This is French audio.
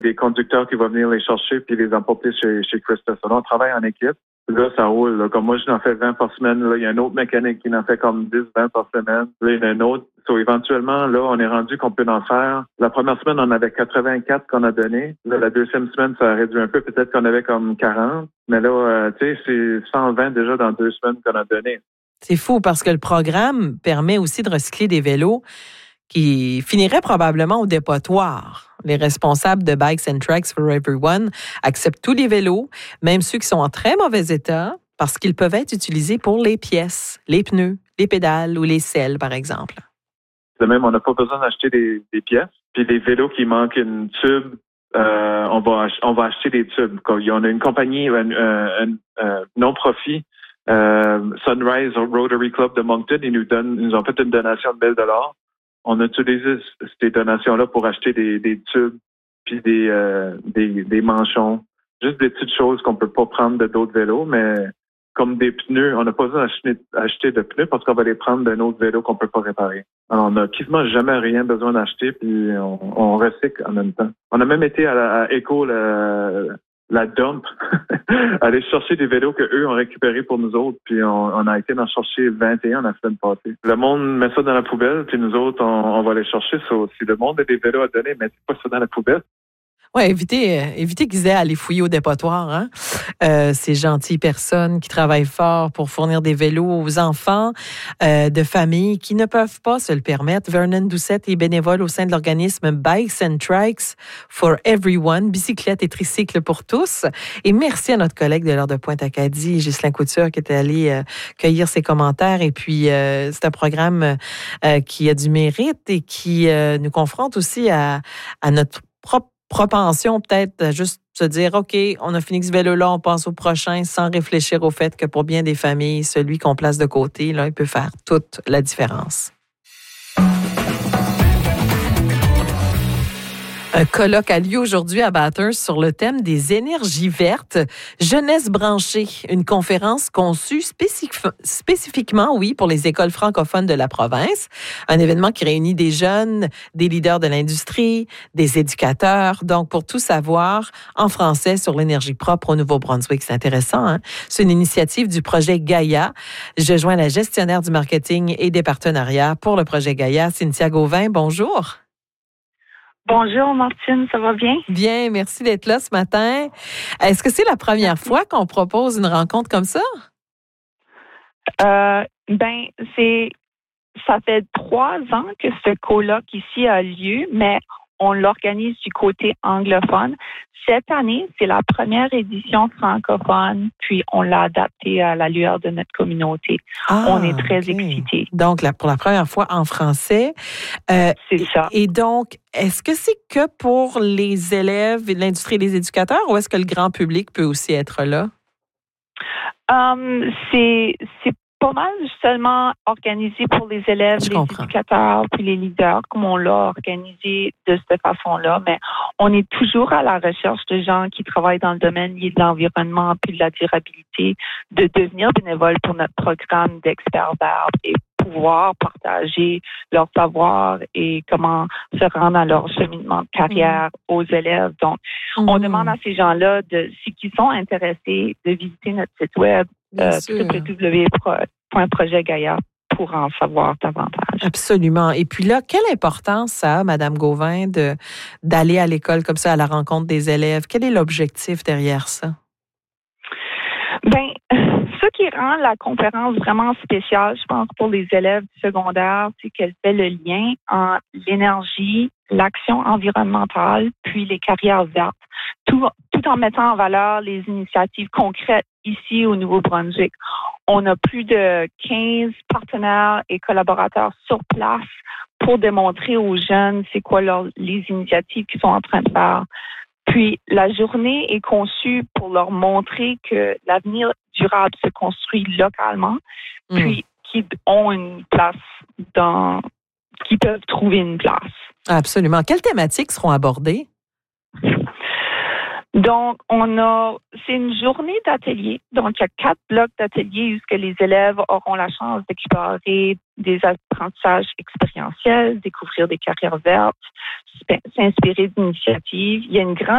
des conducteurs qui vont venir les chercher puis les emporter chez Christus. Alors, on travaille en équipe. Là, ça roule. Là. Comme moi, j'en fais 20 par semaine. Là, il y a un autre mécanique qui en fait comme 10, 20 par semaine. Là, il y en a un autre. So, éventuellement, là, on est rendu qu'on peut en faire. La première semaine, on avait 84 qu'on a donné. Là, la deuxième semaine, ça a réduit un peu. Peut-être qu'on avait comme 40. Mais là, tu sais, c'est 120 déjà dans 2 semaines qu'on a donné. C'est fou parce que le programme permet aussi de recycler des vélos qui finiraient probablement au dépotoir. Les responsables de Bikes and Tracks for Everyone acceptent tous les vélos, même ceux qui sont en très mauvais état, parce qu'ils peuvent être utilisés pour les pièces, les pneus, les pédales ou les selles, par exemple. De même, on n'a pas besoin d'acheter des pièces. Puis les vélos qui manquent une tube, on va acheter des tubes. On a une compagnie, non-profit, Sunrise Rotary Club de Moncton, ils nous ont fait une donation de $1,000. On a utilisé ces donations-là pour acheter des tubes puis des manchons. Juste des petites choses qu'on peut pas prendre de d'autres vélos, mais comme des pneus, on n'a pas besoin d'acheter de pneus parce qu'on va les prendre d'un autre vélo qu'on peut pas réparer. Alors, on n'a quasiment jamais rien besoin d'acheter puis on recycle en même temps. On a même été à Eco, la dump, aller chercher des vélos qu'eux ont récupérés pour nous autres, puis on a été en chercher 21 la semaine passée. Le monde met ça dans la poubelle, puis nous autres, on va aller chercher ça. Si le monde a des vélos à donner, mettez pas ça dans la poubelle. Oui, évitez qu'ils aient à aller fouiller au dépotoir. Hein? Ces gentilles personnes qui travaillent fort pour fournir des vélos aux enfants de familles qui ne peuvent pas se le permettre. Vernon Doucette est bénévole au sein de l'organisme Bikes and Tracks for Everyone, bicyclette et tricycle pour tous. Et merci à notre collègue de l'heure de Pointe-Acadie, Ghislain Couture, qui était allé cueillir ses commentaires. Et puis, c'est un programme qui a du mérite et qui nous confronte aussi à notre propre propension peut-être à juste se dire, OK, on a fini ce vélo-là, on passe au prochain sans réfléchir au fait que pour bien des familles, celui qu'on place de côté, là, il peut faire toute la différence. Un colloque a lieu aujourd'hui à Bathurst sur le thème des énergies vertes. Jeunesse branchée, une conférence conçue spécifiquement, pour les écoles francophones de la province. Un événement qui réunit des jeunes, des leaders de l'industrie, des éducateurs. Donc, pour tout savoir en français sur l'énergie propre au Nouveau-Brunswick. C'est intéressant, hein? C'est une initiative du projet Gaia. Je joins la gestionnaire du marketing et des partenariats pour le projet Gaia, Cynthia Gauvin. Bonjour. Bonjour Martine, ça va bien? Bien, merci d'être là ce matin. Est-ce que c'est la première fois qu'on propose une rencontre comme ça? Ça fait 3 ans que ce colloque ici a lieu, mais on l'organise du côté anglophone. Cette année, c'est la première édition francophone, puis on l'a adapté à la lueur de notre communauté. On est très excités. Donc, pour la première fois en français. C'est ça. Et donc, est-ce que c'est que pour les élèves et l'industrie et les éducateurs, ou est-ce que le grand public peut aussi être là? C'est pas mal seulement organisé pour les élèves, éducateurs, puis les leaders, comme on l'a organisé de cette façon-là. Mais on est toujours à la recherche de gens qui travaillent dans le domaine lié de l'environnement puis de la durabilité, de devenir bénévoles pour notre programme d'experts verts et pouvoir partager leur savoir et comment se rendre à leur cheminement de carrière aux élèves. Donc, on demande à ces gens-là, s'ils sont intéressés, de visiter notre site web, www.projetgaia pour en savoir davantage. Absolument. Et puis là, quelle importance ça a, Mme Gauvin, d'aller à l'école comme ça, à la rencontre des élèves? Quel est l'objectif derrière ça? Ce qui rend la conférence vraiment spéciale, je pense, pour les élèves du secondaire, c'est qu'elle fait le lien entre l'énergie, l'action environnementale, puis les carrières vertes, tout en mettant en valeur les initiatives concrètes ici au Nouveau-Brunswick. On a plus de 15 partenaires et collaborateurs sur place pour démontrer aux jeunes c'est quoi les initiatives qu'ils sont en train de faire. Puis, la journée est conçue pour leur montrer que l'avenir durable se construit localement, puis qu'ils ont une place qui peuvent trouver une place. Absolument. Quelles thématiques seront abordées? Donc, c'est une journée d'atelier. Donc, il y a 4 blocs d'ateliers où les élèves auront la chance d'explorer des apprentissages expérientiels, découvrir des carrières vertes, s'inspirer d'initiatives. Il y a une grande